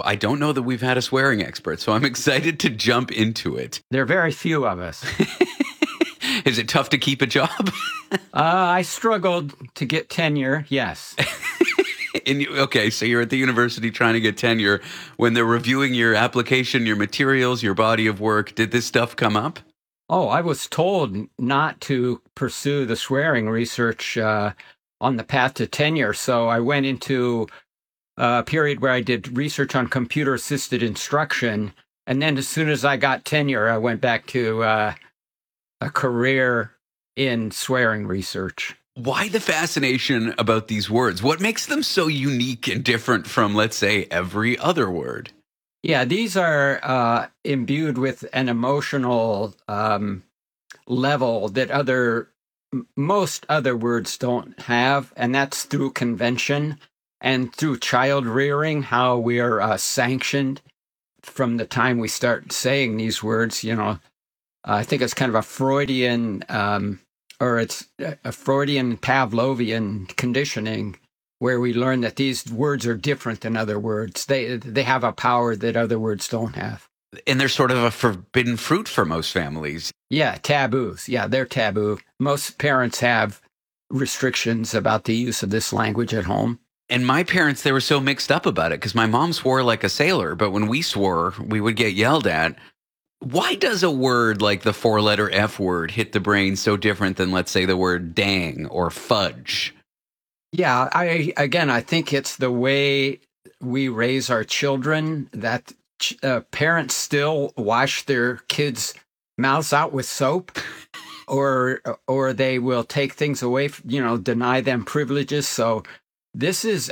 I don't know that we've had a swearing expert, so I'm excited to jump into it. There are very few of us. Is it tough to keep a job? I struggled to get tenure, yes. Okay, so you're at the university trying to get tenure. When they're reviewing your application, your materials, your body of work, did this stuff come up? Oh, I was told not to pursue the swearing research on the path to tenure, so I went into a period where I did research on computer-assisted instruction, and then as soon as I got tenure, I went back to a career in swearing research. Why the fascination about these words? What makes them so unique and different from, let's say, every other word? Yeah, these are imbued with an emotional level that most other words don't have, and that's through convention and through child rearing, how we are sanctioned from the time we start saying these words. I think it's kind of a Freudian, or it's a Freudian Pavlovian conditioning, where we learn that these words are different than other words. They have a power that other words don't have. And they're sort of a forbidden fruit for most families. Yeah, taboos. Yeah, they're taboo. Most parents have restrictions about the use of this language at home. And my parents, they were so mixed up about it because my mom swore like a sailor, but when we swore, we would get yelled at. Why does a word like the four-letter F word hit the brain so different than, let's say, the word dang or fudge? Yeah, I think it's the way we raise our children, that parents still wash their kids' mouths out with soap, or they will take things away, deny them privileges. So this is,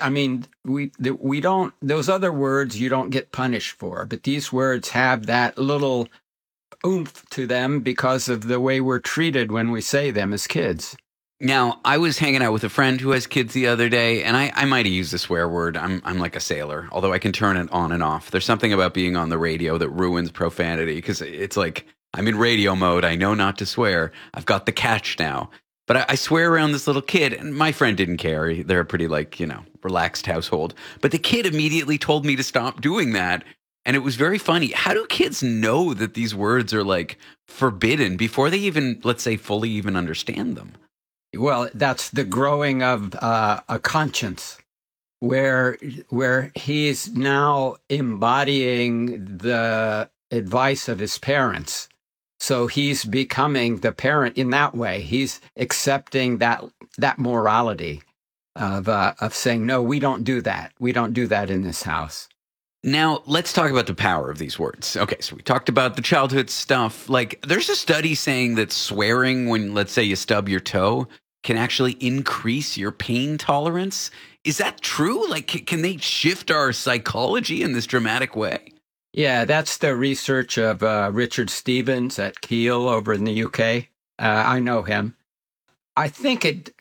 we don't, those other words you don't get punished for, but these words have that little oomph to them because of the way we're treated when we say them as kids. Now, I was hanging out with a friend who has kids the other day, and I might have used a swear word. I'm like a sailor, although I can turn it on and off. There's something about being on the radio that ruins profanity, because it's like, I'm in radio mode. I know not to swear. I've got the catch now. But I swear around this little kid, and my friend didn't care. They're a pretty, relaxed household. But the kid immediately told me to stop doing that. And it was very funny. How do kids know that these words are, forbidden before they even, let's say, fully even understand them? Well, that's the growing of a conscience, where he's now embodying the advice of his parents. So he's becoming the parent in that way. He's accepting that morality of saying, no, we don't do that. We don't do that in this house. Now, let's talk about the power of these words. Okay, so we talked about the childhood stuff. There's a study saying that swearing when, let's say, you stub your toe can actually increase your pain tolerance. Is that true? Can they shift our psychology in this dramatic way? Yeah, that's the research of Richard Stevens at Keele over in the UK. I know him. I think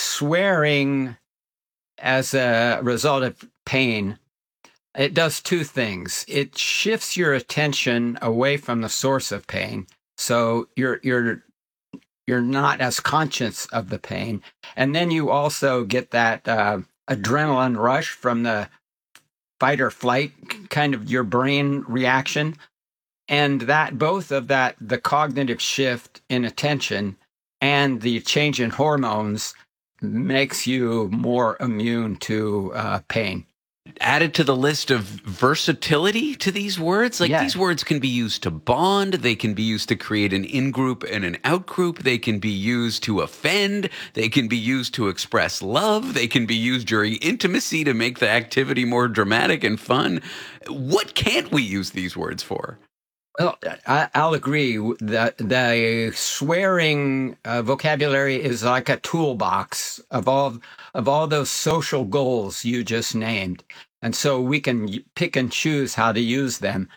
swearing as a result of pain, it does two things. It shifts your attention away from the source of pain, so you're not as conscious of the pain, and then you also get that adrenaline rush from the fight or flight kind of your brain reaction, and that both of that, the cognitive shift in attention and the change in hormones, makes you more immune to pain. Added to the list of versatility to these words. These words can be used to bond. They can be used to create an in-group and an out-group. They can be used to offend. They can be used to express love. They can be used during intimacy to make the activity more dramatic and fun. What can't we use these words for? Well, I'll agree that the swearing vocabulary is like a toolbox of all those social goals you just named. And so we can pick and choose how to use them.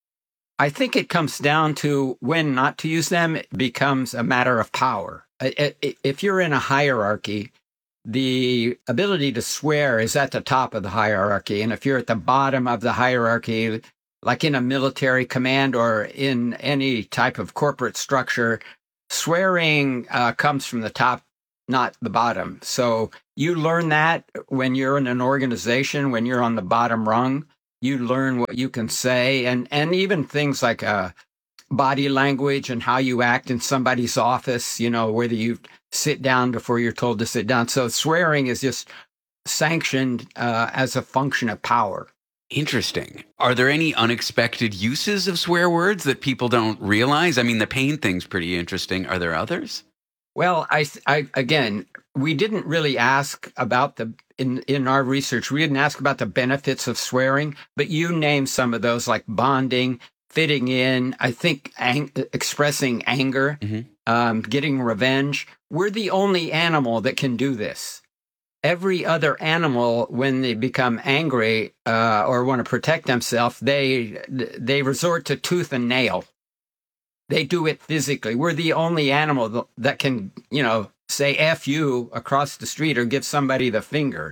I think it comes down to when not to use them. It becomes a matter of power. If you're in a hierarchy, the ability to swear is at the top of the hierarchy. And if you're at the bottom of the hierarchy, like in a military command or in any type of corporate structure, swearing comes from the top, not the bottom. So you learn that when you're in an organization, when you're on the bottom rung. You learn what you can say, and even things like body language and how you act in somebody's office, whether you sit down before you're told to sit down. So swearing is just sanctioned as a function of power. Interesting. Are there any unexpected uses of swear words that people don't realize? I mean, the pain thing's pretty interesting. Are there others? Well, again, we didn't really ask about in our research, we didn't ask about the benefits of swearing, but you named some of those, like bonding, fitting in, I think expressing anger, getting revenge. We're the only animal that can do this. Every other animal, when they become angry or want to protect themselves, they resort to tooth and nail. They do it physically. We're the only animal that can, say F you across the street or give somebody the finger.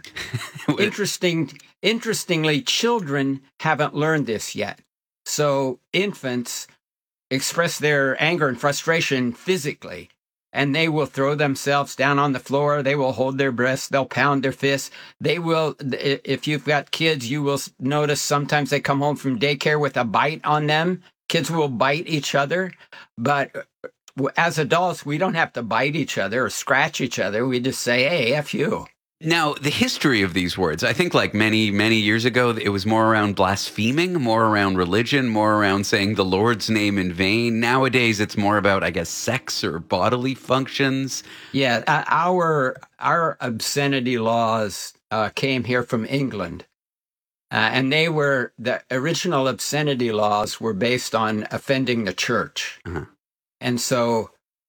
Interestingly, children haven't learned this yet. So infants express their anger and frustration physically, and they will throw themselves down on the floor. They will hold their breasts. They'll pound their fists. They will, if you've got kids, you will notice sometimes they come home from daycare with a bite on them. Kids will bite each other, but as adults, we don't have to bite each other or scratch each other. We just say, hey, F you. Now, the history of these words, I think like many, many years ago, it was more around blaspheming, more around religion, more around saying the Lord's name in vain. Nowadays, it's more about, I guess, sex or bodily functions. Yeah, our obscenity laws came here from England. And the original obscenity laws were based on offending the church. Uh-huh. And so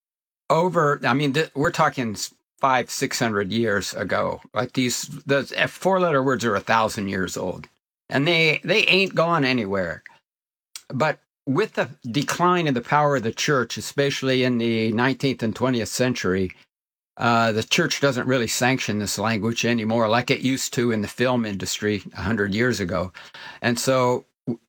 we're talking 500-600 years ago. Like the 4-letter words are 1,000 years old. And they ain't gone anywhere. But with the decline in the power of the church, especially in the 19th and 20th century, the church doesn't really sanction this language anymore like it used to in the film industry 100 years ago. And so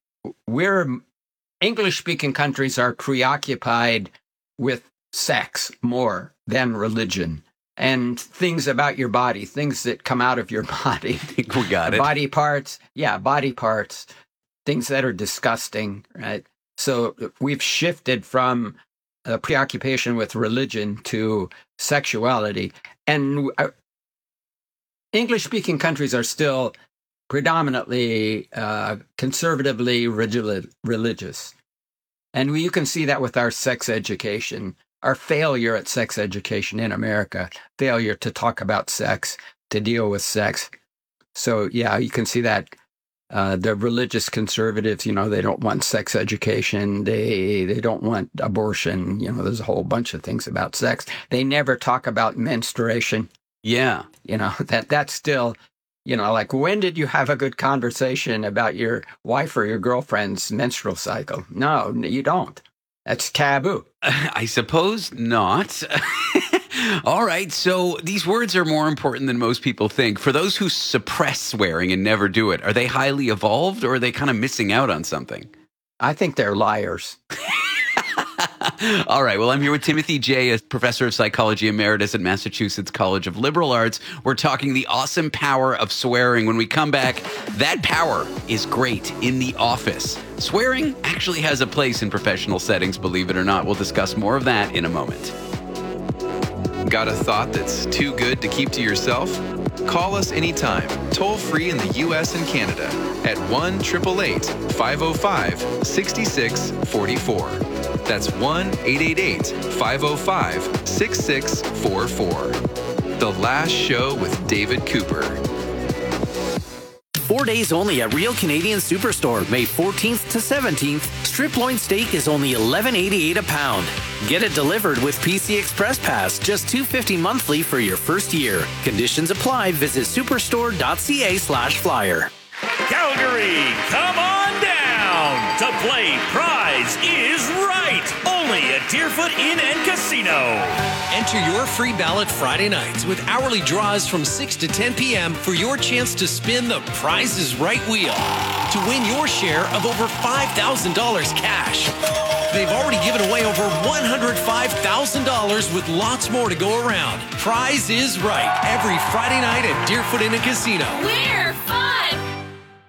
English-speaking countries are preoccupied with sex more than religion and things about your body, things that come out of your body. I think we got it. Body parts, things that are disgusting, right? So we've shifted from a preoccupation with religion to sexuality. And English-speaking countries are still predominantly conservatively religious. And you can see that with our sex education, our failure at sex education in America, failure to talk about sex, to deal with sex. So, yeah, you can see that. The religious conservatives, they don't want sex education. They don't want abortion. There's a whole bunch of things about sex. They never talk about menstruation. Yeah. That's still, like, when did you have a good conversation about your wife or your girlfriend's menstrual cycle? No, you don't. That's taboo. I suppose not. All right, so these words are more important than most people think. For those who suppress swearing and never do it, are they highly evolved or are they kind of missing out on something? I think they're liars. All right, well, I'm here with Timothy Jay, a professor of psychology emeritus at Massachusetts College of Liberal Arts. We're talking the awesome power of swearing. When we come back, that power is great in the office. Swearing actually has a place in professional settings, believe it or not. We'll discuss more of that in a moment. Got a thought that's too good to keep to yourself? Call us anytime, toll free in the U.S. and Canada at 1-888-505-6644. That's 1-888-505-6644. The Last Show with David Cooper. 4 days only at Real Canadian Superstore, May 14th to 17th. Strip loin steak is only $11.88 a pound. Get it delivered with PC Express Pass, just $2.50 monthly for your first year. Conditions apply. Visit superstore.ca/flyer. Calgary, come on down to play Prize is Right, only at Deerfoot Inn and Casino. Enter your free ballot Friday nights with hourly draws from 6 to 10 p.m. for your chance to spin the Prize is Right wheel to win your share of over $5,000 cash. They've already given away over $105,000 with lots more to go around. Prize is Right, every Friday night at Deerfoot Inn and Casino. We're fun!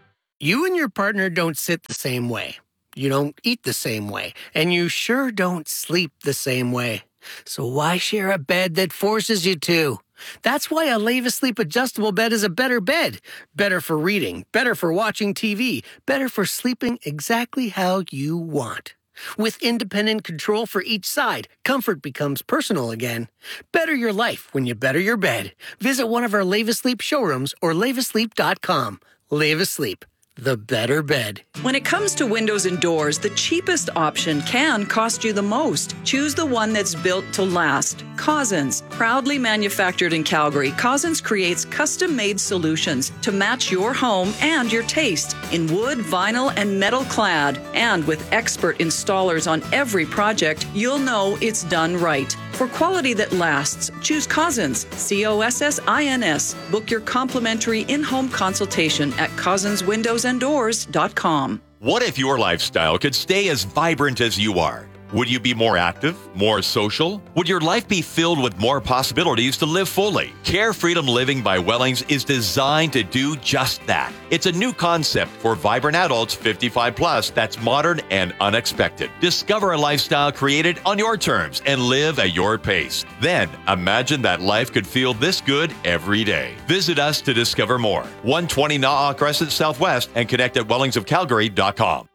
You and your partner don't sit the same way. You don't eat the same way. And you sure don't sleep the same way. So why share a bed that forces you to? That's why a Leva Sleep adjustable bed is a better bed. Better for reading, better for watching TV, better for sleeping exactly how you want. With independent control for each side, comfort becomes personal again. Better your life when you better your bed. Visit one of our Leva Sleep showrooms or levasleep.com. Leva Sleep, the better bed. When it comes to windows and doors, the cheapest option can cost you the most. Choose the one that's built to last. Cousins. Proudly manufactured in Calgary, Cousins creates custom-made solutions to match your home and your taste in wood, vinyl, and metal clad. And with expert installers on every project, you'll know it's done right. For quality that lasts, choose Cousins, Cossins. Book your complimentary in-home consultation at cousinswindowsanddoors.com. What if your lifestyle could stay as vibrant as you are? Would you be more active, more social? Would your life be filled with more possibilities to live fully? Care Freedom Living by Wellings is designed to do just that. It's a new concept for vibrant adults 55 plus that's modern and unexpected. Discover a lifestyle created on your terms and live at your pace. Then imagine that life could feel this good every day. Visit us to discover more. 120 Na'a Crescent Southwest and connect at wellingsofcalgary.com.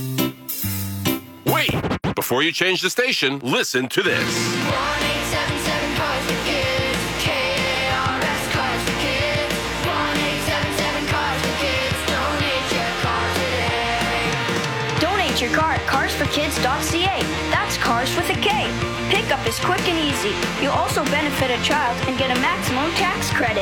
Wait! Before you change the station, listen to this. 1-877 Cars for Kids. KARS Cars for Kids. 1-877 Cars for Kids. Donate your car today. Donate your car at carsforkids.ca. That's cars with a K. Pickup is quick and easy. You'll also benefit a child and get a maximum tax credit.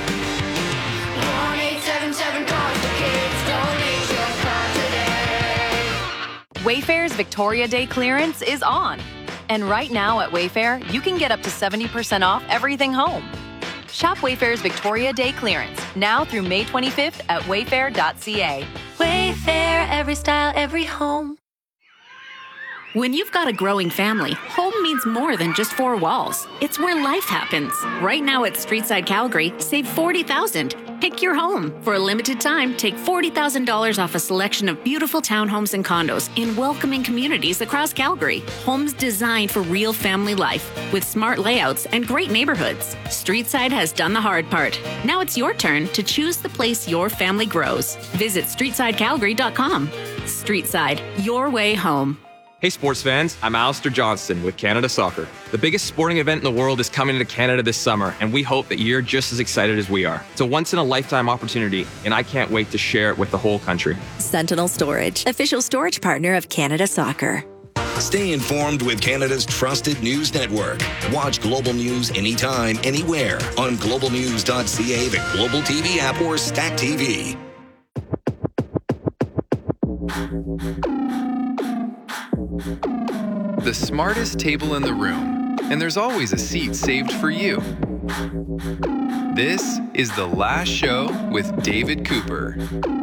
1-877 Cars for Kids. Donate your car today. Wayfair's Victoria Day clearance is on. And right now at Wayfair, you can get up to 70% off everything home. Shop Wayfair's Victoria Day clearance now through May 25th at wayfair.ca. Wayfair, every style, every home. When you've got a growing family, home means more than just four walls. It's where life happens. Right now at Streetside Calgary, save $40,000. Pick your home. For a limited time, take $40,000 off a selection of beautiful townhomes and condos in welcoming communities across Calgary. Homes designed for real family life with smart layouts and great neighborhoods. Streetside has done the hard part. Now it's your turn to choose the place your family grows. Visit streetsidecalgary.com. Streetside, your way home. Hey sports fans, I'm Alistair Johnston with Canada Soccer. The biggest sporting event in the world is coming to Canada this summer, and we hope that you're just as excited as we are. It's a once-in-a-lifetime opportunity, and I can't wait to share it with the whole country. Sentinel Storage, official storage partner of Canada Soccer. Stay informed with Canada's trusted news network. Watch Global News anytime, anywhere on globalnews.ca, the Global TV app, or Stack TV. The smartest table in the room, and there's always a seat saved for you. This is The Last Show with David Cooper.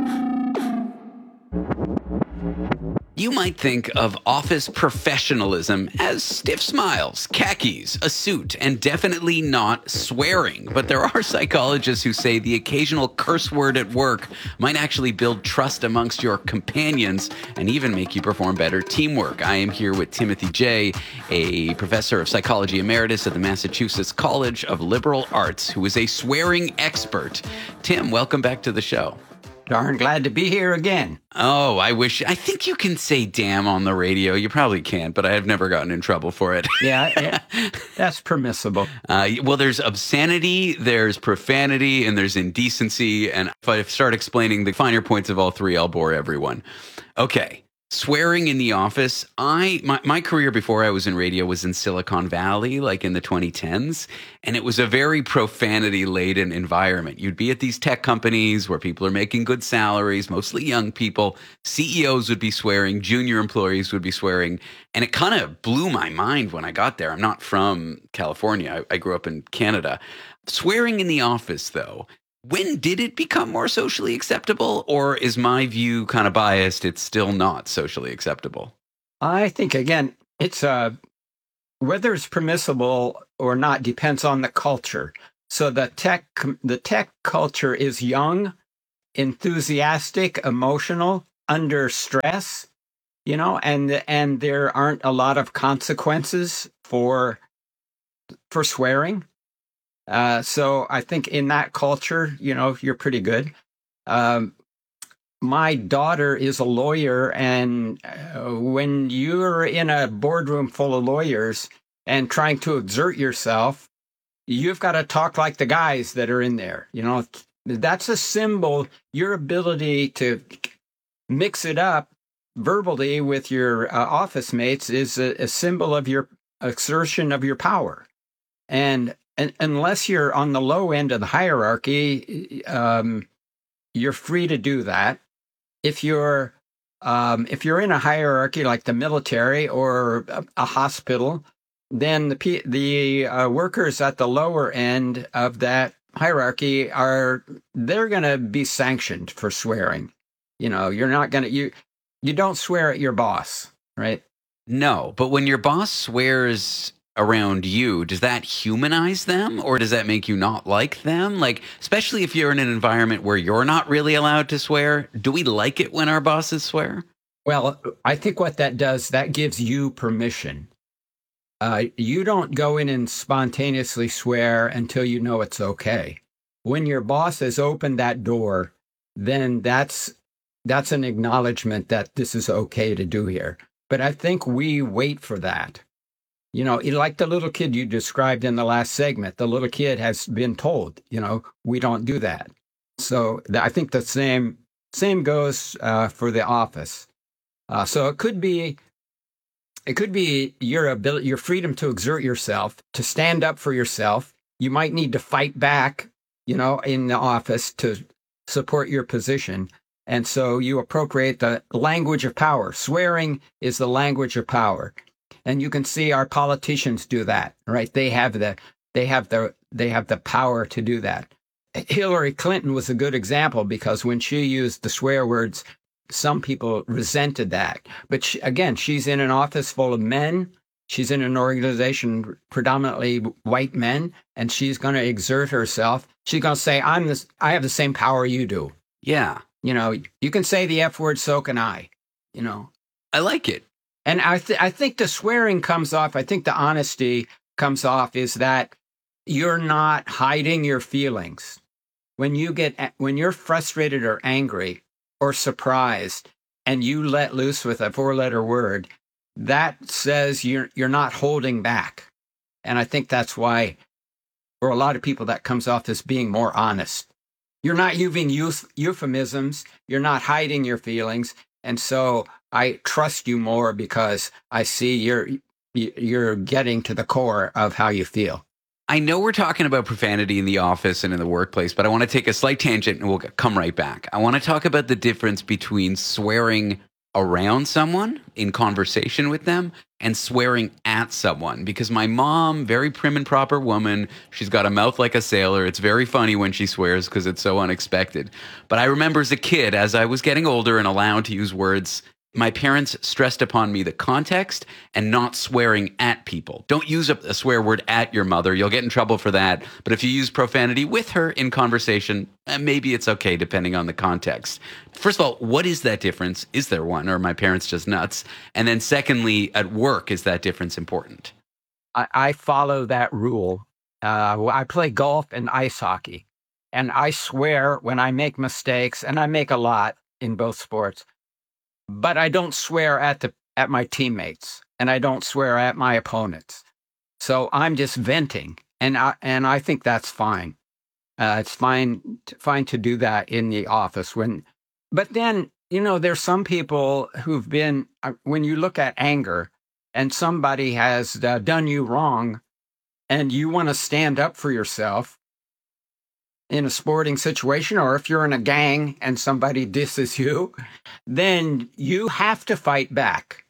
You might think of office professionalism as stiff smiles, khakis, a suit, and definitely not swearing. But there are psychologists who say the occasional curse word at work might actually build trust amongst your companions and even make you perform better teamwork. I am here with Timothy Jay, a professor of psychology emeritus at the Massachusetts College of Liberal Arts, who is a swearing expert. Tim, welcome back to the show. Darn glad to be here again. Oh, I think you can say damn on the radio. You probably can't, but I have never gotten in trouble for it. Yeah, that's permissible. Well, there's obscenity, there's profanity, and there's indecency. And if I start explaining the finer points of all three, I'll bore everyone. Okay. Swearing in the office. My career before I was in radio was in Silicon Valley, like in the 2010s, and it was a very profanity-laden environment. You'd be at these tech companies where people are making good salaries, mostly young people. CEOs would be swearing, junior employees would be swearing, and it kind of blew my mind when I got there. I'm not from California. I grew up in Canada. Swearing in the office, though. When did it become more socially acceptable, or is my view kind of biased? It's still not socially acceptable. I think, again, it's whether it's permissible or not depends on the culture. So the tech culture is young, enthusiastic, emotional, under stress, and there aren't a lot of consequences for swearing. So I think in that culture, you're pretty good. My daughter is a lawyer, and when you're in a boardroom full of lawyers and trying to exert yourself, you've got to talk like the guys that are in there. That's a symbol. Your ability to mix it up verbally with your office mates is a symbol of your exertion of your power. And unless you're on the low end of the hierarchy, you're free to do that. If you're in a hierarchy like the military or a hospital, then the workers at the lower end of that hierarchy they're going to be sanctioned for swearing. You're not going to you don't swear at your boss, right? No, but when your boss swears around you, does that humanize them, or does that make you not like them? Like, especially if you're in an environment where you're not really allowed to swear, do we like it when our bosses swear? Well, I think what that does, that gives you permission. You don't go in and spontaneously swear until you know it's okay. When your boss has opened that door, then that's an acknowledgement that this is okay to do here. But I think we wait for that. Like the little kid you described in the last segment, the little kid has been told, we don't do that. So I think the same goes for the office. So it could be your freedom to exert yourself, to stand up for yourself. You might need to fight back, in the office to support your position. And so you appropriate the language of power. Swearing is the language of power. And you can see our politicians do that, right? They have the power to do that. Hillary Clinton was a good example because when she used the swear words, some people resented that. But she's in an office full of men. She's in an organization predominantly white men, and she's going to exert herself. She's going to say, I have the same power you do. Yeah. You can say the F word, so can I. I like it. And I think the swearing comes off, I think the honesty comes off is that you're not hiding your feelings. When you're frustrated or angry or surprised and you let loose with a 4-letter word, that says you're not holding back. And I think that's why for a lot of people that comes off as being more honest. You're not using euphemisms, you're not hiding your feelings, and so I trust you more because I see you're getting to the core of how you feel. I know we're talking about profanity in the office and in the workplace, but I want to take a slight tangent and we'll come right back. I want to talk about the difference between swearing around someone in conversation with them and swearing at someone, because my mom, very prim and proper woman, she's got a mouth like a sailor. It's very funny when she swears because it's so unexpected. But I remember as a kid, as I was getting older and allowed to use words, my parents stressed upon me the context and not swearing at people. Don't use a swear word at your mother. You'll get in trouble for that. But if you use profanity with her in conversation, maybe it's okay depending on the context. First of all, what is that difference? Is there one? Or are my parents just nuts? And then secondly, at work, is that difference important? I follow that rule. I play golf and ice hockey. And I swear when I make mistakes, and I make a lot in both sports, but I don't swear at my teammates, and I don't swear at my opponents. So I'm just venting, and I think that's fine. It's fine to do that in the office but then there's some people who've been when you look at anger, and somebody has done you wrong, and you want to stand up for yourself in a sporting situation, or if you're in a gang and somebody disses you, then you have to fight back.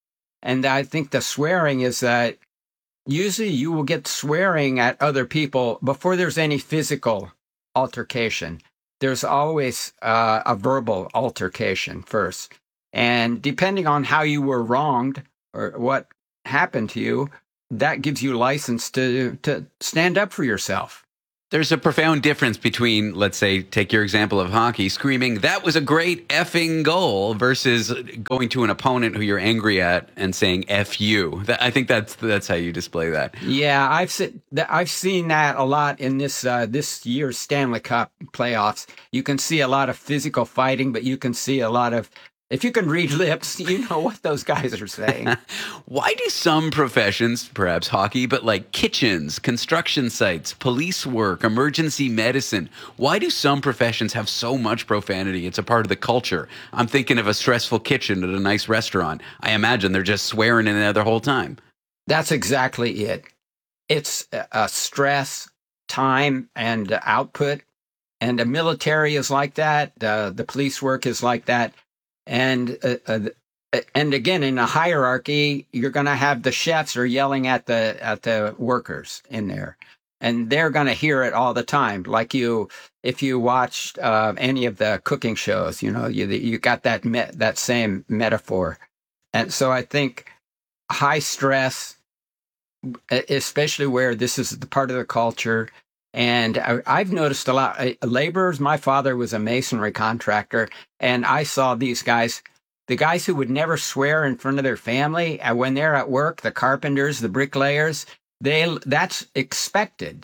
And I think the swearing is that usually you will get swearing at other people before there's any physical altercation. There's always a verbal altercation first. And depending on how you were wronged or what happened to you, that gives you license to stand up for yourself. There's a profound difference between, let's say, take your example of hockey, screaming, "That was a great effing goal," versus going to an opponent who you're angry at and saying "F you." I think that's how you display that. Yeah, I've seen that a lot in this year's Stanley Cup playoffs. You can see a lot of physical fighting, but you can see a lot of, if you can read lips, you know what those guys are saying. Why do some professions, perhaps hockey, but like kitchens, construction sites, police work, emergency medicine, why do some professions have so much profanity? It's a part of the culture. I'm thinking of a stressful kitchen at a nice restaurant. I imagine they're just swearing in there the whole time. That's exactly it. It's stress, time, and output. And the military is like that. The police work is like that. And again, in a hierarchy, you're going to have the chefs are yelling at the workers in there, and they're going to hear it all the time. Like if you watched any of the cooking shows, you got that same metaphor. And so I think high stress, especially where this is the part of the culture. And I've noticed a lot. Laborers, my father was a masonry contractor, and I saw these guys, the guys who would never swear in front of their family, and when they're at work, the carpenters, the bricklayers, that's expected,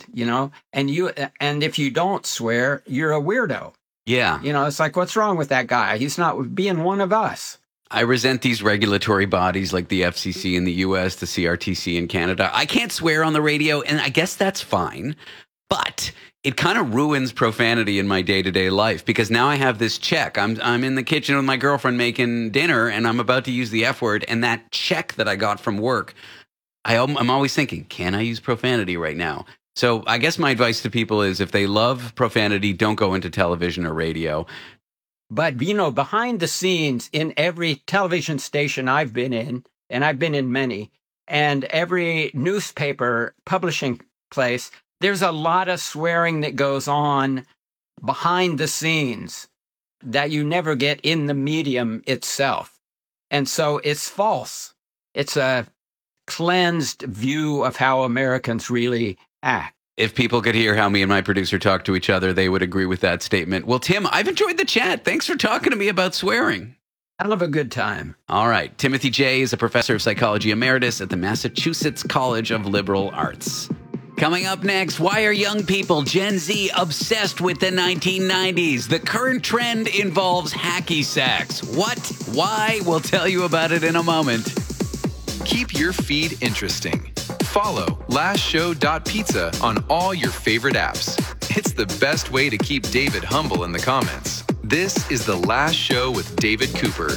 and if you don't swear, you're a weirdo. Yeah. It's like, what's wrong with that guy? He's not being one of us. I resent these regulatory bodies like the FCC in the US, the CRTC in Canada. I can't swear on the radio, and I guess that's fine. But it kind of ruins profanity in my day-to-day life because now I have this check. I'm in the kitchen with my girlfriend making dinner, and I'm about to use the F word. And that check that I got from work, I'm always thinking, can I use profanity right now? So I guess my advice to people is if they love profanity, don't go into television or radio. But, behind the scenes in every television station I've been in, and I've been in many, and every newspaper publishing place, there's a lot of swearing that goes on behind the scenes that you never get in the medium itself. And so it's false. It's a cleansed view of how Americans really act. If people could hear how me and my producer talk to each other, they would agree with that statement. Well, Tim, I've enjoyed the chat. Thanks for talking to me about swearing. I love a good time. All right. Timothy J. is a professor of psychology emeritus at the Massachusetts College of Liberal Arts. Coming up next, why are young people, Gen Z, obsessed with the 1990s? The current trend involves hacky sacks. What? Why? We'll tell you about it in a moment. Keep your feed interesting. Follow lastshow.pizza on all your favorite apps. It's the best way to keep David humble in the comments. This is The Last Show with David Cooper.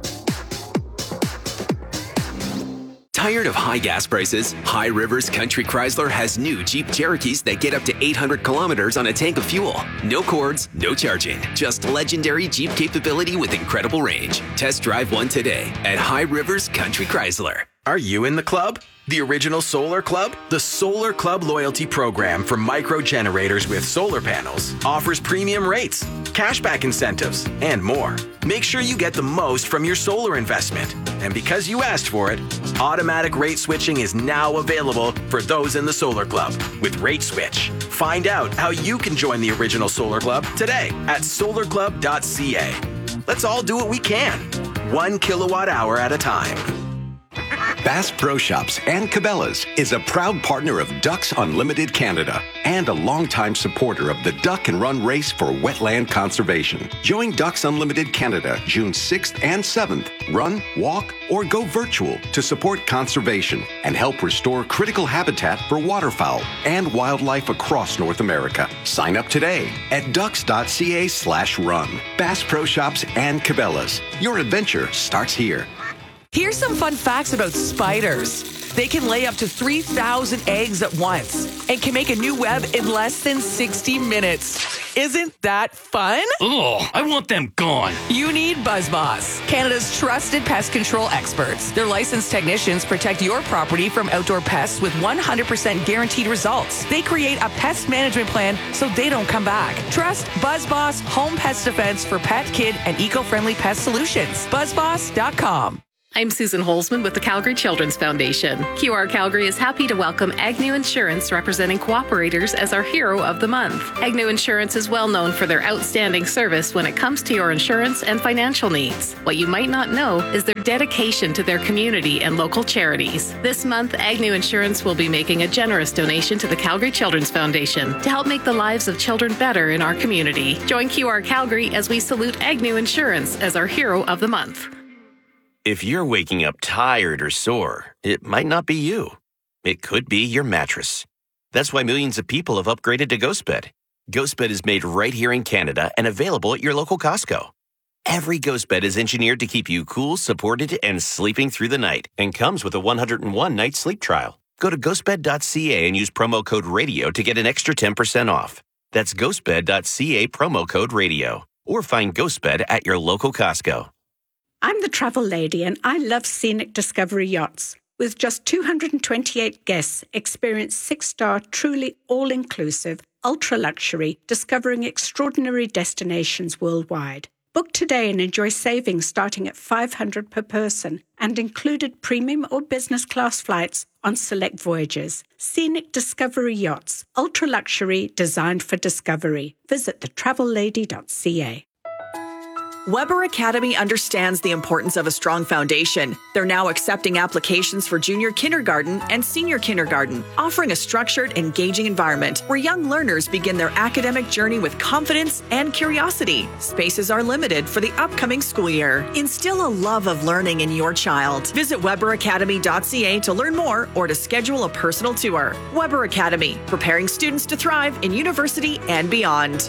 Tired of high gas prices? High Rivers Country Chrysler has new Jeep Cherokees that get up to 800 kilometers on a tank of fuel. No cords, no charging. Just legendary Jeep capability with incredible range. Test drive one today at High Rivers Country Chrysler. Are you in the club? The original Solar Club? The Solar Club loyalty program for micro generators with solar panels offers premium rates, cashback incentives, and more. Make sure you get the most from your solar investment. And because you asked for it, automatic rate switching is now available for those in the Solar Club with Rate Switch. Find out how you can join the original Solar Club today at solarclub.ca. Let's all do what we can, 1 kilowatt hour at a time. Bass Pro Shops and Cabela's is a proud partner of Ducks Unlimited Canada and a longtime supporter of the Duck and Run Race for Wetland Conservation. Join Ducks Unlimited Canada June 6th and 7th. Run, walk, or go virtual to support conservation and help restore critical habitat for waterfowl and wildlife across North America. Sign up today at ducks.ca/run. Bass Pro Shops and Cabela's. Your adventure starts here. Here's some fun facts about spiders. They can lay up to 3,000 eggs at once and can make a new web in less than 60 minutes. Isn't that fun? Ugh, I want them gone. You need BuzzBoss, Canada's trusted pest control experts. Their licensed technicians protect your property from outdoor pests with 100% guaranteed results. They create a pest management plan so they don't come back. Trust BuzzBoss Home Pest Defense for pet, kid, and eco-friendly pest solutions. BuzzBoss.com. I'm Susan Holzman with the Calgary Children's Foundation. QR Calgary is happy to welcome Agnew Insurance, representing cooperators, as our Hero of the Month. Agnew Insurance is well known for their outstanding service when it comes to your insurance and financial needs. What you might not know is their dedication to their community and local charities. This month, Agnew Insurance will be making a generous donation to the Calgary Children's Foundation to help make the lives of children better in our community. Join QR Calgary as we salute Agnew Insurance as our Hero of the Month. If you're waking up tired or sore, it might not be you. It could be your mattress. That's why millions of people have upgraded to GhostBed. GhostBed is made right here in Canada and available at your local Costco. Every GhostBed is engineered to keep you cool, supported, and sleeping through the night, and comes with a 101-night sleep trial. Go to ghostbed.ca and use promo code RADIO to get an extra 10% off. That's ghostbed.ca, promo code RADIO. Or find GhostBed at your local Costco. I'm the travel lady, and I love Scenic Discovery Yachts. With just 228 guests, experience 6-star, truly all-inclusive, ultra-luxury, discovering extraordinary destinations worldwide. Book today and enjoy savings starting at $500 per person and included premium or business class flights on select voyages. Scenic Discovery Yachts, ultra-luxury, designed for discovery. Visit thetravellady.ca. Weber Academy understands the importance of a strong foundation. They're now accepting applications for junior kindergarten and senior kindergarten, offering a structured, engaging environment where young learners begin their academic journey with confidence and curiosity. Spaces are limited for the upcoming school year. Instill a love of learning in your child. Visit weberacademy.ca to learn more or to schedule a personal tour. Weber Academy, preparing students to thrive in university and beyond.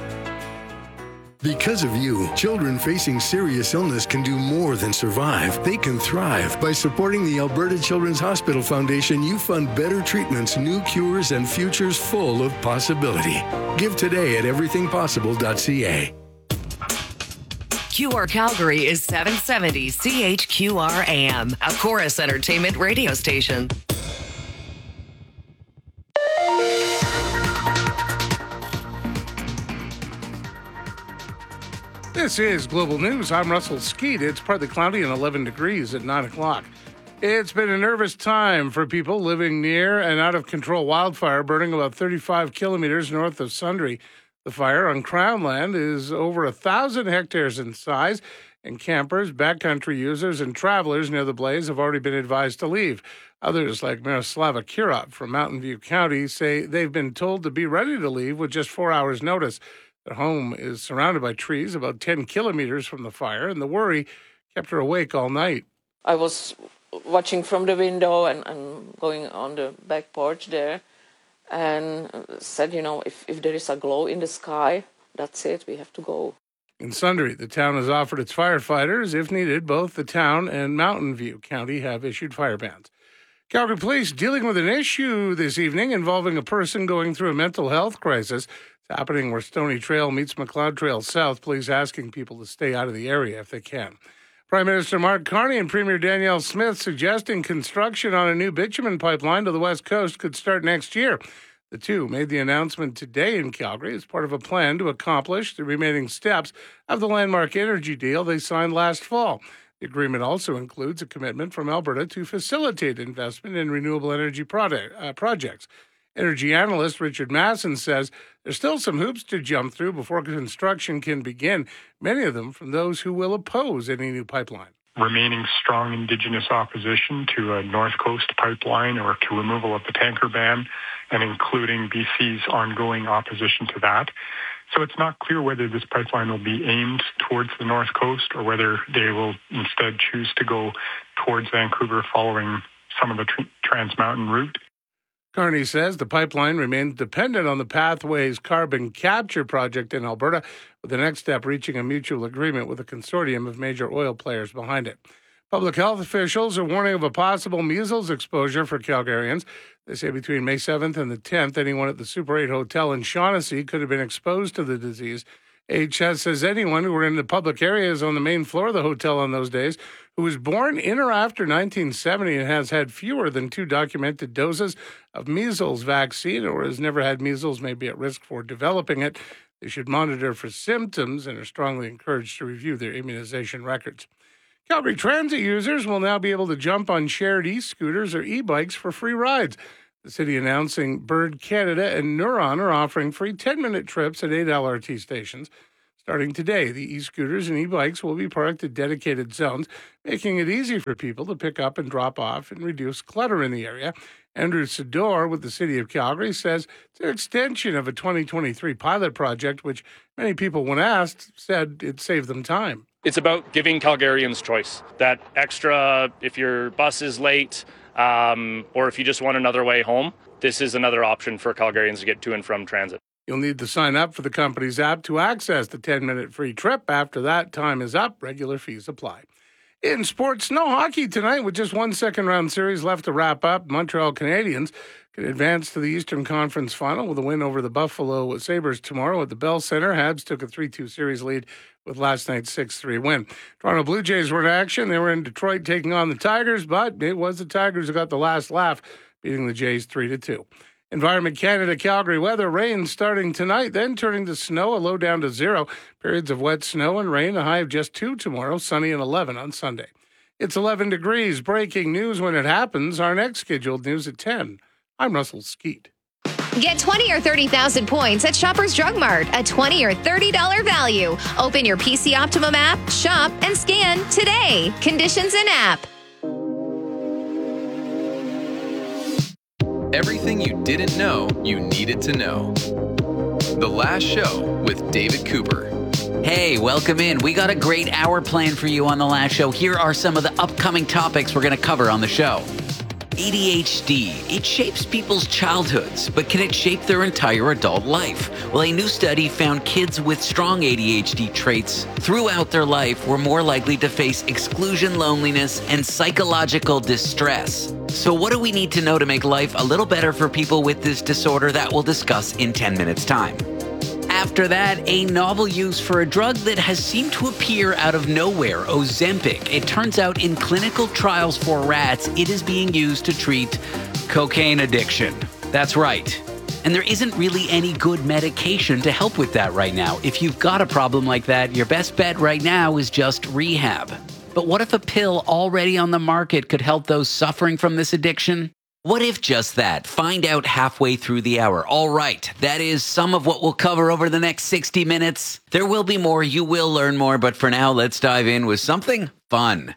Because of you, children facing serious illness can do more than survive. They can thrive. By supporting the Alberta Children's Hospital Foundation, you fund better treatments, new cures, and futures full of possibility. Give today at everythingpossible.ca. QR Calgary is 770 CHQR AM, a Chorus Entertainment radio station. This is Global News. I'm Russell Skeet. It's partly cloudy and 11 degrees at 9 o'clock. It's been a nervous time for people living near an out-of-control wildfire burning about 35 kilometers north of Sundre. The fire on Crown land is over 1,000 hectares in size, and campers, backcountry users, and travelers near the blaze have already been advised to leave. Others, like Miroslava Kirov from Mountain View County, say they've been told to be ready to leave with just 4 hours' notice. Their home is surrounded by trees about 10 kilometers from the fire, and the worry kept her awake all night. I was watching from the window and going on the back porch there and said, if there is a glow in the sky, that's it, we have to go. In Sundre, the town has offered its firefighters, if needed. Both the town and Mountain View County have issued fire bans. Calgary Police dealing with an issue this evening involving a person going through a mental health crisis. It's happening where Stony Trail meets McLeod Trail South. Police asking people to stay out of the area if they can. Prime Minister Mark Carney and Premier Danielle Smith suggesting construction on a new bitumen pipeline to the West Coast could start next year. The two made the announcement today in Calgary as part of a plan to accomplish the remaining steps of the landmark energy deal they signed last fall. The agreement also includes a commitment from Alberta to facilitate investment in renewable energy projects. Energy analyst Richard Masson says there's still some hoops to jump through before construction can begin, many of them from those who will oppose any new pipeline. Remaining strong Indigenous opposition to a North Coast pipeline or to removal of the tanker ban, and including BC's ongoing opposition to that. So it's not clear whether this pipeline will be aimed towards the North Coast or whether they will instead choose to go towards Vancouver following some of the Trans Mountain route. Carney says the pipeline remains dependent on the Pathways carbon capture project in Alberta, with the next step reaching a mutual agreement with a consortium of major oil players behind it. Public health officials are warning of a possible measles exposure for Calgarians. They say between May 7th and the 10th, anyone at the Super 8 Hotel in Shaughnessy could have been exposed to the disease. HS says anyone who were in the public areas on the main floor of the hotel on those days who was born in or after 1970 and has had fewer than 2 documented doses of measles vaccine or has never had measles may be at risk for developing it. They should monitor for symptoms and are strongly encouraged to review their immunization records. Calgary Transit users will now be able to jump on shared e-scooters or e-bikes for free rides. The city announcing Bird Canada and Neuron are offering free 10-minute trips at 8 LRT stations. Starting today, the e-scooters and e-bikes will be parked at dedicated zones, making it easy for people to pick up and drop off and reduce clutter in the area. Andrew Sador with the City of Calgary says it's an extension of a 2023 pilot project, which many people, when asked, said it saved them time. It's about giving Calgarians choice. That extra, if your bus is late, or if you just want another way home, this is another option for Calgarians to get to and from transit. You'll need to sign up for the company's app to access the 10-minute free trip. After that time is up, regular fees apply. In sports, no hockey tonight with just one second-round series left to wrap up. Montreal Canadiens can advance to the Eastern Conference Final with a win over the Buffalo Sabres tomorrow at the Bell Center. Habs took a 3-2 series lead with last night's 6-3 win. Toronto Blue Jays were in action. They were in Detroit taking on the Tigers, but it was the Tigers who got the last laugh, beating the Jays 3-2. Environment Canada, Calgary weather, rain starting tonight, then turning to snow, a low down to 0. Periods of wet snow and rain, a high of just 2 tomorrow, sunny and 11 on Sunday. It's 11 degrees. Breaking news when it happens. Our next scheduled news at 10. I'm Russell Skeet. Get 20 or 30,000 points at Shoppers Drug Mart, a $20 or $30 value. Open your PC Optimum app, shop, and scan today. Conditions in app. Everything you didn't know you needed to know. The Last Show with David Cooper. Hey, welcome in. We got a great hour planned for you on The Last Show. Here are some of the upcoming topics we're going to cover on the show. ADHD. It shapes people's childhoods, but can it shape their entire adult life? Well, a new study found kids with strong ADHD traits throughout their life were more likely to face exclusion, loneliness, and psychological distress. So what do we need to know to make life a little better for people with this disorder? That we'll discuss in 10 minutes' time. After that, a novel use for a drug that has seemed to appear out of nowhere, Ozempic. It turns out in clinical trials for rats, it is being used to treat cocaine addiction. That's right. And there isn't really any good medication to help with that right now. If you've got a problem like that, your best bet right now is just rehab. But what if a pill already on the market could help those suffering from this addiction? What if just that? Find out halfway through the hour. All right, that is some of what we'll cover over the next 60 minutes. There will be more, you will learn more, but for now, let's dive in with something fun.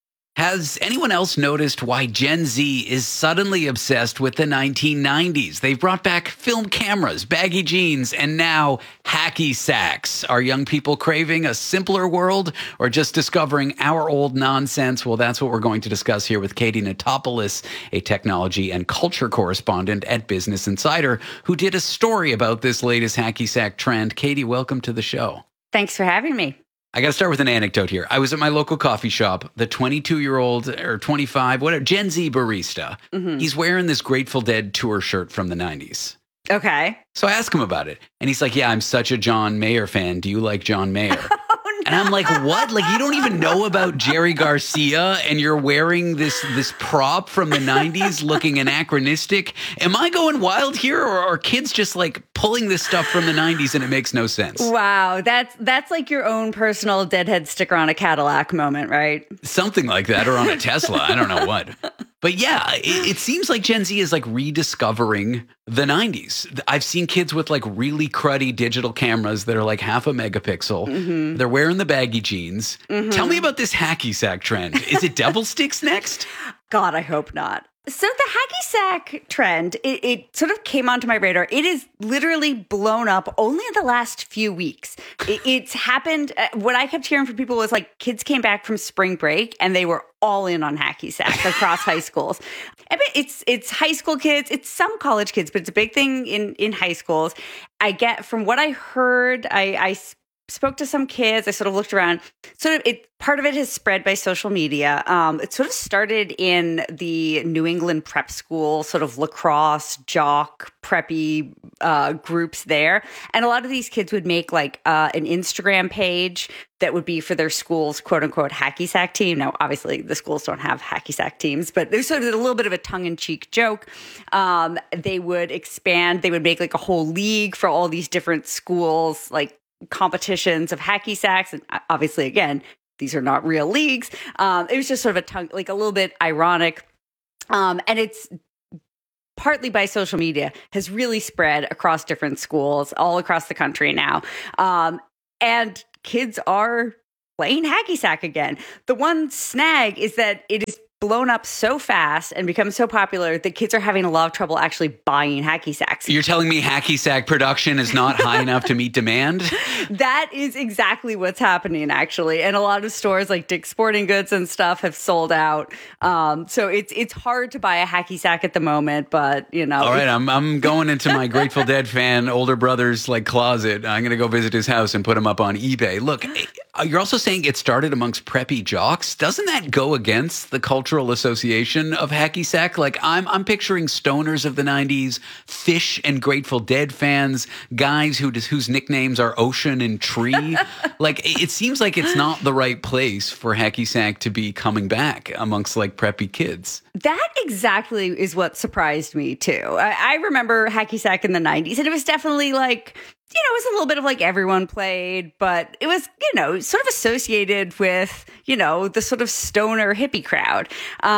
Has anyone else noticed why Gen Z is suddenly obsessed with the 1990s? They've brought back film cameras, baggy jeans, and now hacky sacks. Are young people craving a simpler world or just discovering our old nonsense? Well, that's what we're going to discuss here with Katie Natopoulos, a technology and culture correspondent at Business Insider, who did a story about this latest hacky sack trend. Katie, welcome to the show. Thanks for having me. I got to start with an anecdote here. I was at my local coffee shop. The 22-year-old or 25, whatever, Gen Z barista. Mm-hmm. He's wearing this Grateful Dead tour shirt from the 90s. Okay. So I asked him about it. And he's like, yeah, I'm such a John Mayer fan. Do you like John Mayer? And I'm like, what? Like, you don't even know about Jerry Garcia and you're wearing this prop from the 90s looking anachronistic? Am I going wild here, or are kids just like pulling this stuff from the 90s and it makes no sense? Wow, that's like your own personal deadhead sticker on a Cadillac moment, right? Something like that, or on a Tesla. I don't know what. But yeah, it seems like Gen Z is like rediscovering the 90s. I've seen kids with like really cruddy digital cameras that are like half a megapixel. Mm-hmm. They're wearing the baggy jeans. Mm-hmm. Tell me about this hacky sack trend. Is it devil sticks next? God, I hope not. So the hacky sack trend, it sort of came onto my radar. It is literally blown up only in the last few weeks. It's happened. What I kept hearing from people was like kids came back from spring break and they were all in on hacky sacks across high schools. I mean, it's high school kids, it's some college kids, but it's a big thing in high schools. I get from what I heard, I spoke to some kids. I sort of looked around. Part of it has spread by social media. It sort of started in the New England prep school, sort of lacrosse, jock, preppy groups there. And a lot of these kids would make like an Instagram page that would be for their school's quote unquote hacky sack team. Now, obviously the schools don't have hacky sack teams, but there's sort of a little bit of a tongue in cheek joke. They would expand. They would make like a whole league for all these different schools, like competitions of hacky sacks. And obviously, again, these are not real leagues. It was just sort of a little bit ironic. And it's partly by social media has really spread across different schools all across the country now. And kids are playing hacky sack again. The one snag is that it is blown up so fast and become so popular that kids are having a lot of trouble actually buying hacky sacks. You're telling me hacky sack production is not high enough to meet demand? That is exactly what's happening, actually. And a lot of stores like Dick's Sporting Goods and stuff have sold out. So it's hard to buy a hacky sack at the moment, but you know. All right, I'm going into my Grateful Dead fan older brother's closet. I'm going to go visit his house and put him up on eBay. Look, you're also saying it started amongst preppy jocks. Doesn't that go against the cultural association of hacky sack? I'm picturing stoners of the 90s, Fish and Grateful Dead fans, guys whose nicknames are Ocean and Tree. It seems like it's not the right place for hacky sack to be coming back amongst preppy kids. That exactly is what surprised me too. I remember hacky sack in the 90s, and it was definitely it was a little bit of everyone played, but it was, sort of associated with, the sort of stoner hippie crowd.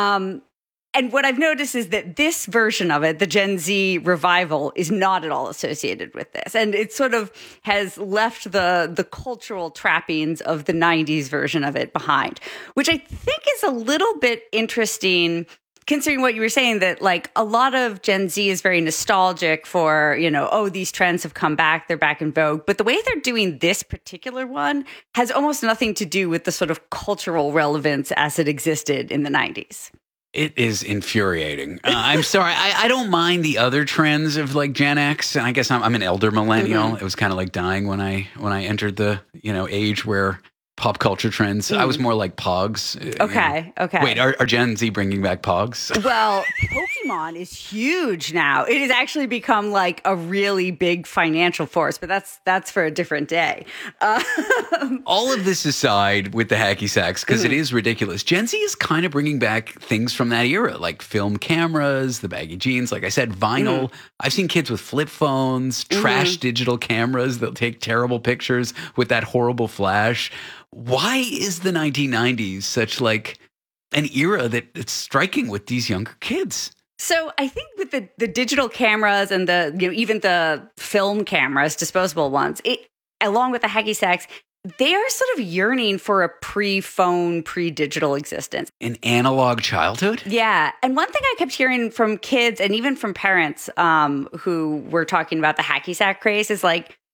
And what I've noticed is that this version of it, the Gen Z revival, is not at all associated with this. And it sort of has left the cultural trappings of the 90s version of it behind, which I think is a little bit interesting, considering what you were saying, that a lot of Gen Z is very nostalgic for, these trends have come back, they're back in vogue. But the way they're doing this particular one has almost nothing to do with the sort of cultural relevance as it existed in the 90s. It is infuriating. I'm sorry. I don't mind the other trends of Gen X. And I guess I'm an elder millennial. It was kind of dying when I entered the, age where pop culture trends. I was more like Pogs. Okay. Wait, are Gen Z bringing back Pogs? Well, Pokemon is huge now. It has actually become a really big financial force, but that's for a different day. All of this aside with the hacky sacks, because it is ridiculous. Gen Z is kind of bringing back things from that era, like film cameras, the baggy jeans, like I said, vinyl. I've seen kids with flip phones, trash digital cameras that take terrible pictures with that horrible flash. Why is the 1990s such an era that it's striking with these younger kids? So I think with the digital cameras and the even the film cameras, disposable ones, along with the hacky sacks, they are sort of yearning for a pre-phone, pre-digital existence. An analog childhood? Yeah. And one thing I kept hearing from kids and even from parents who were talking about the hacky sack craze is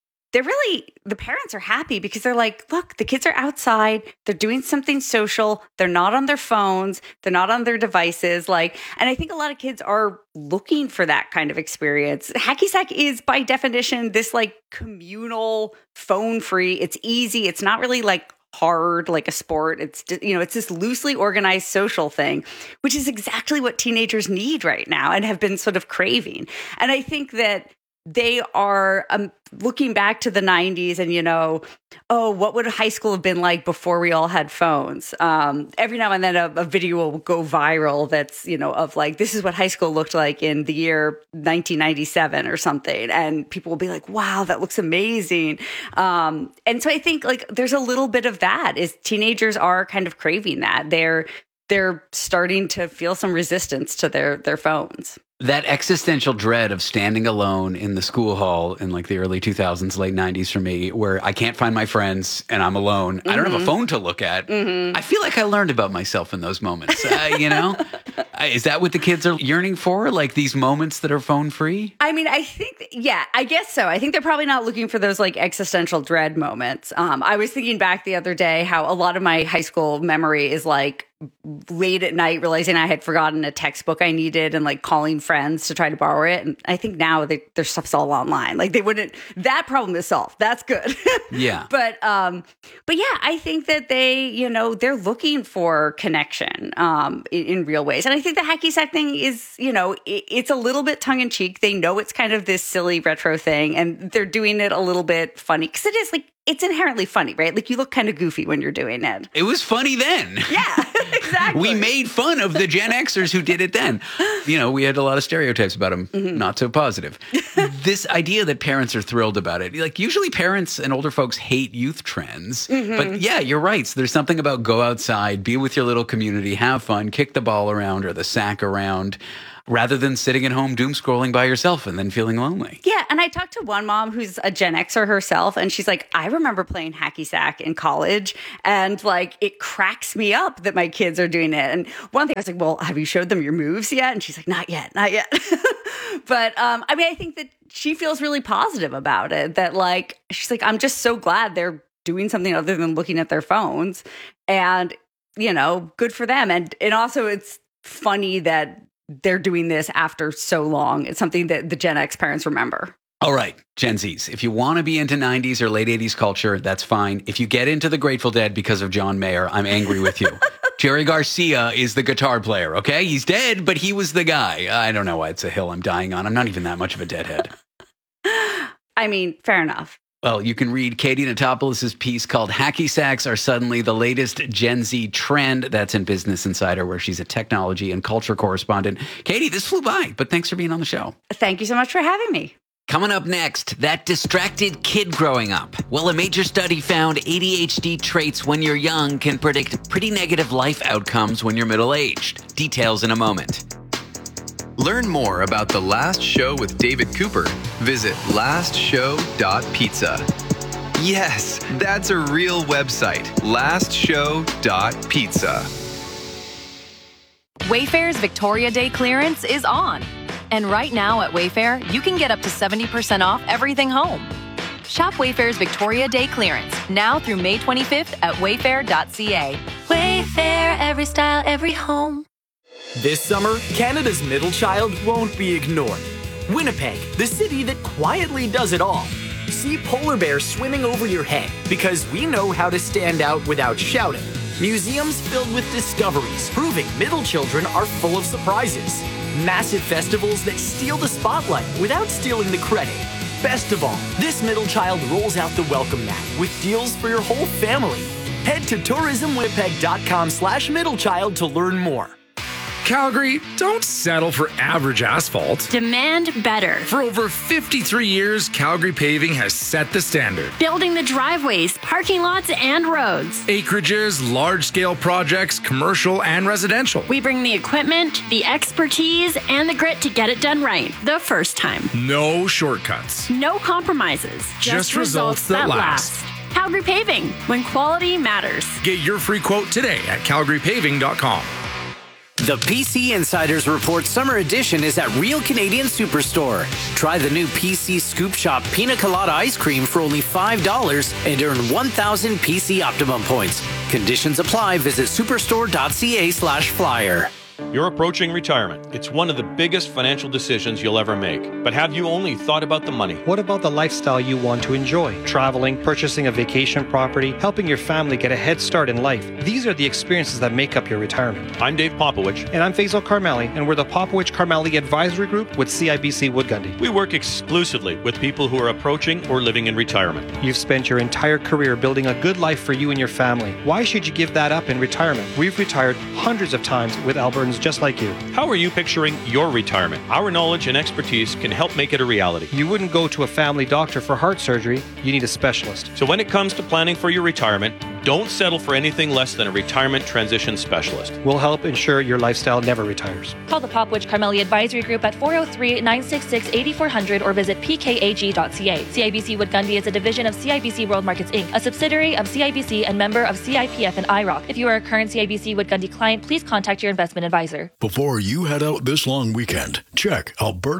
the parents are happy because they're look, the kids are outside, they're doing something social, they're not on their phones, they're not on their devices. And I think a lot of kids are looking for that kind of experience. Hacky sack is by definition this communal, phone-free. It's easy. It's not really hard like a sport. It's it's this loosely organized social thing, which is exactly what teenagers need right now and have been sort of craving. And I think that they are looking back to the 90s and, what would high school have been like before we all had phones? Every now and then a video will go viral that's, of this is what high school looked like in the year 1997 or something. And people will be like, wow, that looks amazing. And so I think there's a little bit of that is teenagers are kind of craving that. They're starting to feel some resistance to their phones. That existential dread of standing alone in the school hall in the early 2000s, late 90s for me, where I can't find my friends and I'm alone. I don't have a phone to look at. I feel like I learned about myself in those moments. Is that what the kids are yearning for? These moments that are phone free? I mean, I think, I guess so. I think they're probably not looking for those existential dread moments. I was thinking back the other day how a lot of my high school memory is late at night realizing I had forgotten a textbook I needed and calling friends to try to borrow it. And I think now their stuff's all online. That problem is solved. That's good. Yeah. But yeah, I think that they're looking for connection in real ways. And I think the hacky sack thing is, it's a little bit tongue in cheek. They know it's kind of this silly retro thing and they're doing it a little bit funny because it is it's inherently funny, right? Like you look kind of goofy when you're doing it. It was funny then. Yeah, exactly. We made fun of the Gen Xers who did it then. You know, we had a lot of stereotypes about them, not so positive. This idea that parents are thrilled about it. Like usually parents and older folks hate youth trends. But yeah, you're right. So there's something about go outside, be with your little community, have fun, kick the ball around or the sack around, rather than sitting at home doom scrolling by yourself and then feeling lonely. Yeah, and I talked to one mom who's a Gen Xer herself, and she's like, I remember playing hacky sack in college, and like it cracks me up that my kids are doing it. And one thing I was like, well, have you showed them your moves yet? And she's like, not yet. But I mean, I think that she feels really positive about it, that like, she's like, I'm just so glad they're doing something other than looking at their phones, and, you know, good for them. And also it's funny that they're doing this after so long. It's something that the Gen X parents remember. All right, Gen Zs, if you want to be into 90s or late 80s culture, that's fine. If you get into the Grateful Dead because of John Mayer, I'm angry with you. Jerry Garcia is the guitar player, okay? He's dead, but he was the guy. I don't know why it's a hill I'm dying on. I'm not even that much of a deadhead. I mean, fair enough. Well, you can read Katie Natopoulos' piece called Hacky Sacks Are Suddenly the Latest Gen Z Trend. That's in Business Insider, where she's a technology and culture correspondent. Katie, this flew by, but thanks for being on the show. Thank you so much for having me. Coming up next, that distracted kid growing up. Well, a major study found ADHD traits when you're young can predict pretty negative life outcomes when you're middle-aged. Details in a moment. Learn more about The Last Show with David Cooper. Visit lastshow.pizza. Yes, that's a real website. lastshow.pizza. Wayfair's Victoria Day clearance is on. And right now at Wayfair, you can get up to 70% off everything home. Shop Wayfair's Victoria Day clearance now through May 25th at wayfair.ca. Wayfair, every style, every home. This summer, Canada's middle child won't be ignored. Winnipeg, the city that quietly does it all. See polar bears swimming over your head because we know how to stand out without shouting. Museums filled with discoveries proving middle children are full of surprises. Massive festivals that steal the spotlight without stealing the credit. Best of all, this middle child rolls out the welcome mat with deals for your whole family. Head to tourismwinnipeg.com/middlechild to learn more. Calgary, don't settle for average asphalt. Demand better. For over 53 years, Calgary Paving has set the standard. Building the driveways, parking lots, and roads. Acreages, large-scale projects, commercial and residential. We bring the equipment, the expertise, and the grit to get it done right the first time. No shortcuts. No compromises. Just results that last. Calgary Paving, when quality matters. Get your free quote today at calgarypaving.com. The PC Insiders Report Summer Edition is at Real Canadian Superstore. Try the new PC Scoop Shop Pina Colada Ice Cream for only $5 and earn 1,000 PC Optimum points. Conditions apply. Visit superstore.ca/flyer. You're approaching retirement. It's one of the biggest financial decisions you'll ever make. But have you only thought about the money? What about the lifestyle you want to enjoy? Traveling, purchasing a vacation property, helping your family get a head start in life. These are the experiences that make up your retirement. I'm Dave Popowich. And I'm Faisal Karmali, and we're the Popowich Karmali Advisory Group with CIBC Wood Gundy. We work exclusively with people who are approaching or living in retirement. You've spent your entire career building a good life for you and your family. Why should you give that up in retirement? We've retired hundreds of times with Albertans just like you. How are you picturing your retirement? Our knowledge and expertise can help make it a reality. You wouldn't go to a family doctor for heart surgery. You need a specialist. So when it comes to planning for your retirement, don't settle for anything less than a retirement transition specialist. We'll help ensure your lifestyle never retires. Call the Popowich Karmali Advisory Group at 403-966-8400 or visit pkag.ca. CIBC Wood Gundy is a division of CIBC World Markets Inc., a subsidiary of CIBC and member of CIPF and IROC. If you are a current CIBC Wood Gundy client, please contact your investment advisor. Before you head out this long weekend, check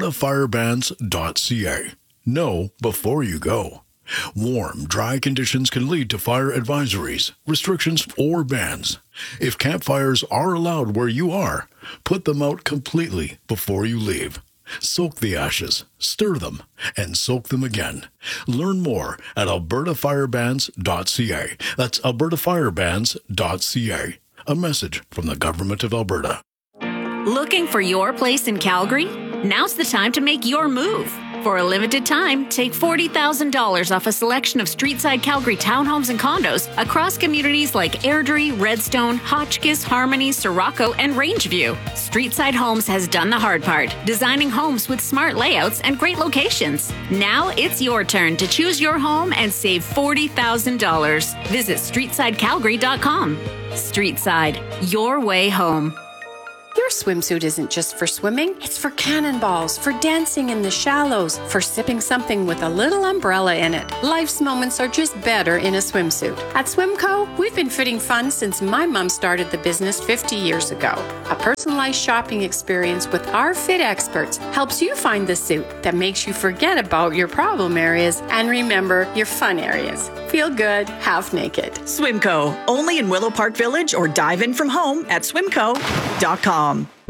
albertafirebans.ca. Know before you go. Warm, dry conditions can lead to fire advisories, restrictions, or bans. If campfires are allowed where you are, put them out completely before you leave. Soak the ashes, stir them, and soak them again. Learn more at albertafirebans.ca. That's albertafirebans.ca. A message from the Government of Alberta. Looking for your place in Calgary? Now's the time to make your move. For a limited time, take $40,000 off a selection of Streetside Calgary townhomes and condos across communities like Airdrie, Redstone, Hotchkiss, Harmony, Sirocco, and Rangeview. Streetside Homes has done the hard part, designing homes with smart layouts and great locations. Now it's your turn to choose your home and save $40,000. Visit StreetsideCalgary.com. Streetside, your way home. Your swimsuit isn't just for swimming, it's for cannonballs, for dancing in the shallows, for sipping something with a little umbrella in it. Life's moments are just better in a swimsuit. At Swimco, we've been fitting fun since my mom started the business 50 years ago. A personalized shopping experience with our fit experts helps you find the suit that makes you forget about your problem areas and remember your fun areas. Feel good, half naked. Swimco, only in Willow Park Village, or dive in from home at swimco.com.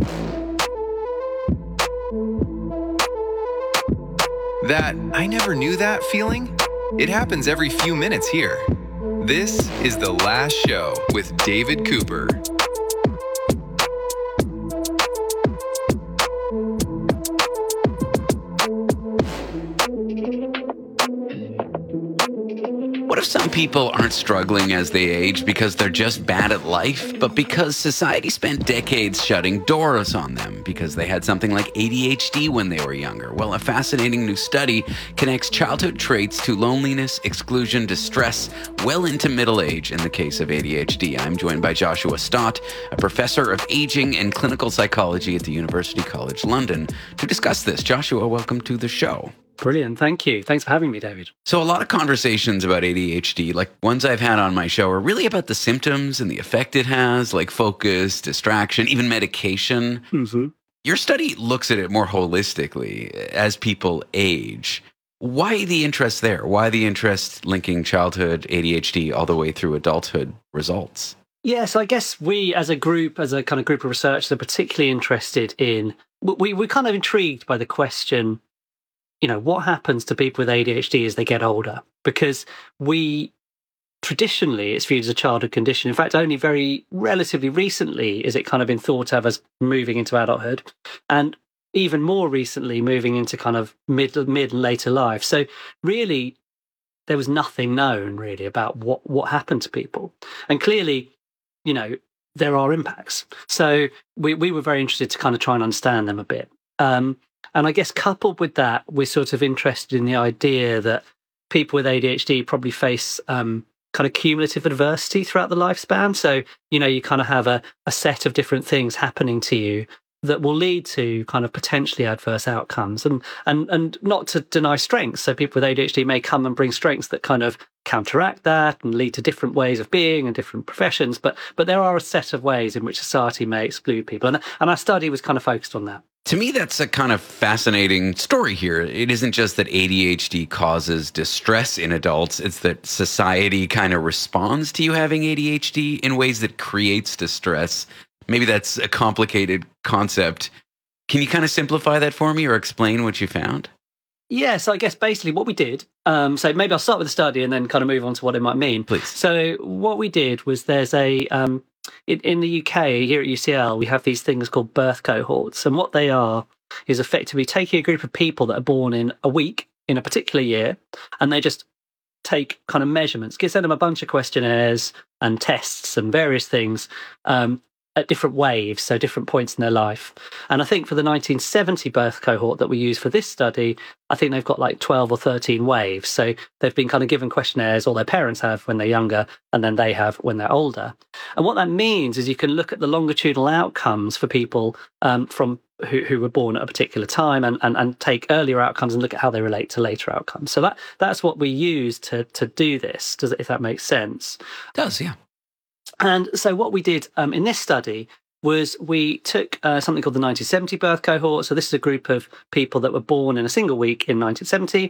That I never knew that feeling? It happens every few minutes here. This is The Last Show with David Cooper. What if some people aren't struggling as they age because they're just bad at life, but because society spent decades shutting doors on them because they had something like ADHD when they were younger? Well, a fascinating new study connects childhood traits to loneliness, exclusion, distress, well into middle age in the case of ADHD. I'm joined by Joshua Stott, a professor of aging and clinical psychology at the University College London, to discuss this. Joshua, welcome to the show. Brilliant. Thank you. Thanks for having me, David. So a lot of conversations about ADHD, like ones I've had on my show, are really about the symptoms and the effect it has, like focus, distraction, even medication. Mm-hmm. Your study looks at it more holistically as people age. Why the interest there? Why the interest linking childhood ADHD all the way through adulthood results? Yeah, so I guess we as a group, as a kind of group of researchers, are particularly interested in, we're kind of intrigued by the question, you know, what happens to people with ADHD as they get older? Because traditionally, it's viewed as a childhood condition. In fact, only very relatively recently is it kind of been thought of as moving into adulthood, and even more recently moving into kind of mid and later life. So really, there was nothing known really about what happened to people. And clearly, you know, there are impacts. So we were very interested to kind of try and understand them a bit. And I guess coupled with that, we're sort of interested in the idea that people with ADHD probably face kind of cumulative adversity throughout the lifespan. So, you know, you kind of have a set of different things happening to you that will lead to kind of potentially adverse outcomes, and not to deny strengths. So people with ADHD may come and bring strengths that kind of counteract that and lead to different ways of being and different professions. But there are a set of ways in which society may exclude people. And our study was kind of focused on that. To me, that's a kind of fascinating story here. It isn't just that ADHD causes distress in adults. It's that society kind of responds to you having ADHD in ways that creates distress. Maybe that's a complicated concept. Can you kind of simplify that for me or explain what you found? Yeah, so I guess basically what we did, so maybe I'll start with the study and then kind of move on to what it might mean. Please. So what we did was there's a... In the UK, here at UCL, we have these things called birth cohorts. And what they are is effectively taking a group of people that are born in a week in a particular year, and they just take kind of measurements, send them a bunch of questionnaires and tests and various things at different waves, so different points in their life. And I think for the 1970 birth cohort that we use for this study, I think they've got like 12 or 13 waves. So they've been kind of given questionnaires, or their parents have when they're younger, and then they have when they're older. And what that means is you can look at the longitudinal outcomes for people from who were born at a particular time and take earlier outcomes and look at how they relate to later outcomes. So that's what we use to do this, if that makes sense. It does, yeah. And so what we did in this study was we took something called the 1970 birth cohort. So this is a group of people that were born in a single week in 1970.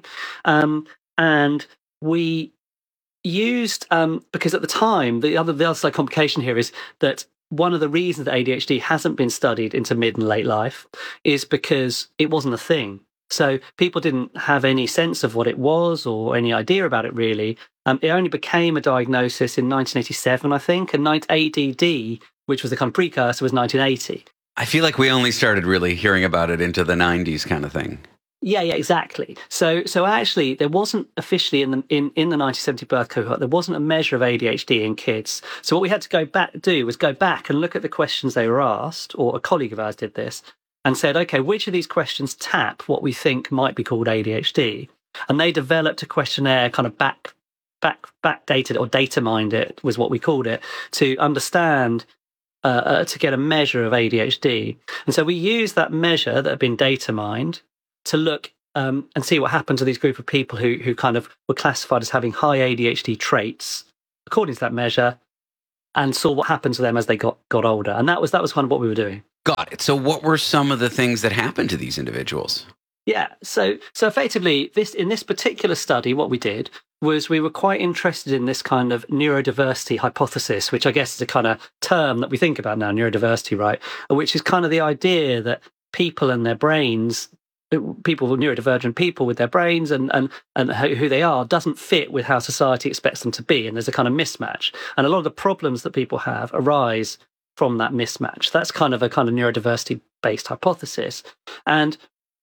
And we used, because at the time, the other slight complication here is that one of the reasons that ADHD hasn't been studied into mid and late life is because it wasn't a thing. So people didn't have any sense of what it was or any idea about it, really. It only became a diagnosis in 1987, I think, and ADD, which was the kind of precursor, was 1980. I feel like we only started really hearing about it into the 90s kind of thing. Yeah, exactly. So actually, there wasn't officially in the 1970 birth cohort, there wasn't a measure of ADHD in kids. So what we had to go back and look at the questions they were asked, or a colleague of ours did this, and said, okay, which of these questions tap what we think might be called ADHD? And they developed a questionnaire, kind of backdated or data mined it, was what we called it, to understand. To get a measure of ADHD. And so we used that measure that had been data mined to look and see what happened to these group of people who kind of were classified as having high ADHD traits according to that measure, and saw what happened to them as they got older. And that was kind of what we were doing. Got it. So what were some of the things that happened to these individuals? Yeah. So effectively, in this particular study, what we did was we were quite interested in this kind of neurodiversity hypothesis, which I guess is a kind of term that we think about now, neurodiversity, right? Which is kind of the idea that people and their brains, neurodivergent people with their brains and who they are, doesn't fit with how society expects them to be. And there's a kind of mismatch. And a lot of the problems that people have arise from that mismatch. That's kind of a kind of neurodiversity-based hypothesis. And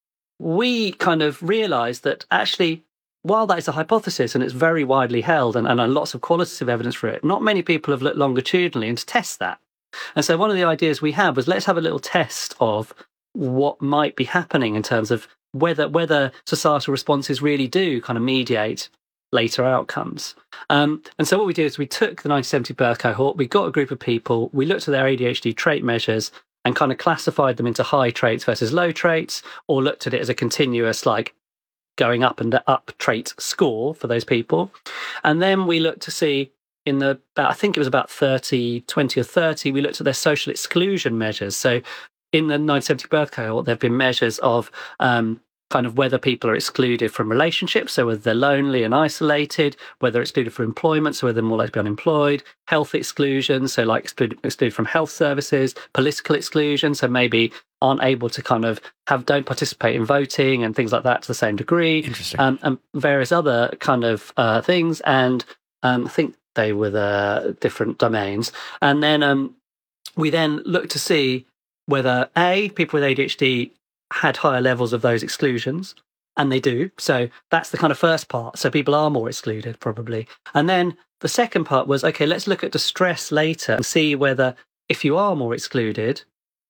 we kind of realized that actually, while that is a hypothesis and it's very widely held and lots of qualitative evidence for it, not many people have looked longitudinally and to test that. And so one of the ideas we had was, let's have a little test of what might be happening in terms of whether societal responses really do kind of mediate later outcomes. And so what we did is we took the 1970 birth cohort, we got a group of people, we looked at their ADHD trait measures and kind of classified them into high traits versus low traits, or looked at it as a continuous, like, going up and up trait score for those people. And then we looked to see I think it was about 20 or 30, we looked at their social exclusion measures. So in the 1970 birth cohort, there have been measures of kind of whether people are excluded from relationships, so whether they're lonely and isolated, whether excluded from employment, so whether they're more likely to be unemployed, health exclusion, so like excluded from health services, political exclusion, so maybe aren't able to kind of don't participate in voting and things like that to the same degree. Interesting. And various other kind of things. And I think they were the different domains. And then we then looked to see whether people with ADHD had higher levels of those exclusions, and they do. So that's the kind of first part. So people are more excluded, probably. And then the second part was, okay, let's look at distress later and see whether if you are more excluded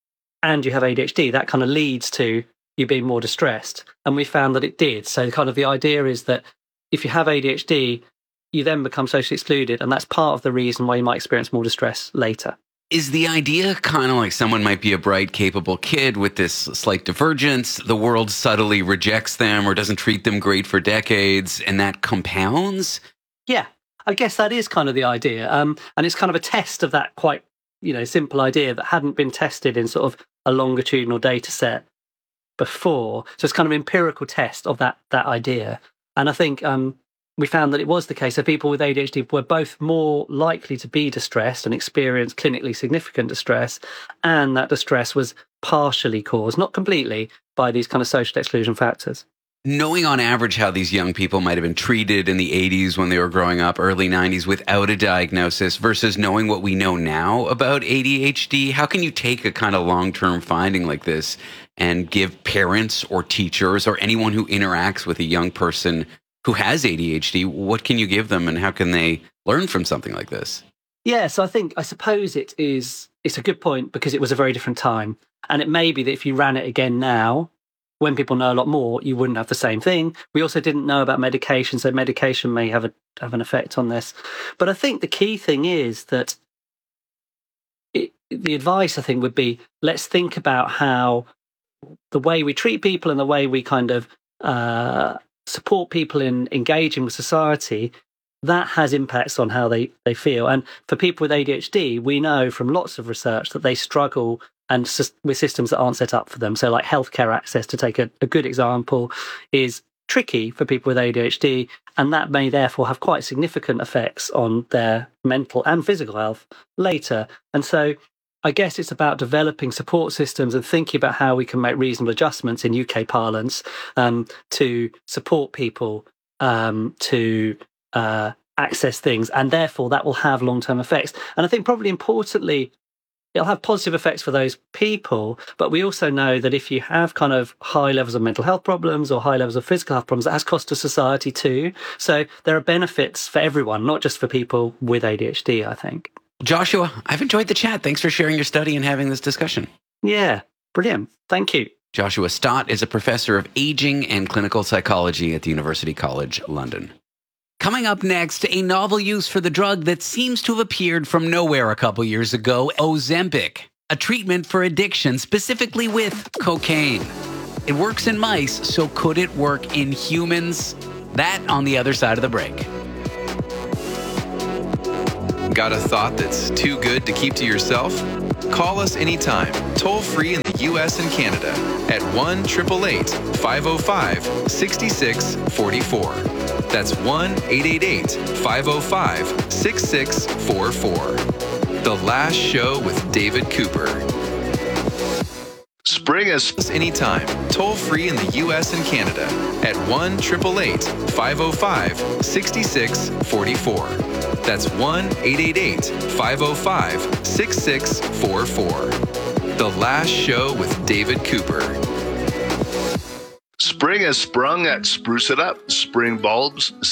and you have ADHD, that kind of leads to you being more distressed. And we found that it did. So kind of the idea is that if you have ADHD, you then become socially excluded, and that's part of the reason why you might experience more distress later. Is the idea kind of like someone might be a bright, capable kid with this slight divergence, the world subtly rejects them or doesn't treat them great for decades, and that compounds? Yeah, I guess that is kind of the idea. And it's kind of a test of that quite, simple idea that hadn't been tested in sort of a longitudinal data set before. So it's kind of an empirical test of that idea. And I think we found that it was the case. So people with ADHD were both more likely to be distressed and experience clinically significant distress, and that distress was partially caused, not completely, by these kind of social exclusion factors. Knowing on average how these young people might have been treated in the 80s when they were growing up, early 90s without a diagnosis, versus knowing what we know now about ADHD, how can you take a kind of long-term finding like this and give parents or teachers or anyone who interacts with a young person who has ADHD, what can you give them and how can they learn from something like this? Yeah, so I suppose it's a good point, because it was a very different time. And it may be that if you ran it again now, when people know a lot more, you wouldn't have the same thing. We also didn't know about medication, so medication may have an effect on this. But I think the key thing is that the advice, I think, would be, let's think about how the way we treat people and the way we kind of support people in engaging with society, that has impacts on how they feel. And for people with ADHD, we know from lots of research that they struggle with systems that aren't set up for them. So like healthcare access, to take a good example, is tricky for people with ADHD, and that may therefore have quite significant effects on their mental and physical health later. And so I guess it's about developing support systems and thinking about how we can make reasonable adjustments in UK parlance to support people to access things, and therefore that will have long-term effects. And I think probably importantly, it'll have positive effects for those people. But we also know that if you have kind of high levels of mental health problems or high levels of physical health problems, that has cost to society too. So there are benefits for everyone, not just for people with ADHD, I think. Joshua, I've enjoyed the chat. Thanks for sharing your study and having this discussion. Yeah, brilliant. Thank you. Joshua Stott is a professor of aging and clinical psychology at the University College London. Coming up next, a novel use for the drug that seems to have appeared from nowhere a couple years ago, Ozempic, a treatment for addiction, specifically with cocaine. It works in mice, so could it work in humans? That on the other side of the break. Got a thought that's too good to keep to yourself? Call us anytime, toll free in the U.S. and Canada at 1-888-505-6644. That's 1-888-505-6644. The Last Show with David Cooper. Spring is anytime, toll free in the U.S. and Canada at 1-888-505-6644. That's 1-888-505-6644. The Last Show with David Cooper. Spring has sprung at Spruce It Up. Spring bulbs,